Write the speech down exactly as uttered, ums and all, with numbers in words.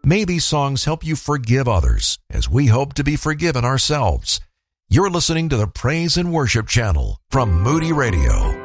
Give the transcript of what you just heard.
May these songs help you forgive others as we hope to be forgiven ourselves. You're listening to the Praise and Worship Channel from Moody Radio.